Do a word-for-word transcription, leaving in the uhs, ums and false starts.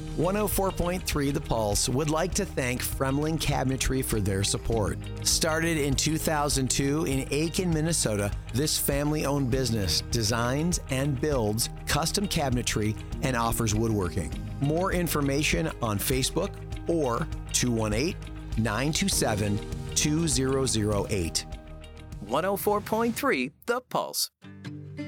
one oh four point three The Pulse would like to thank Fremling Cabinetry for their support. Started in two thousand two in Aiken, Minnesota, this family-owned business designs and builds custom cabinetry and offers woodworking. More information on Facebook or two one eight, nine two seven, two zero zero eight. one oh four point three The Pulse.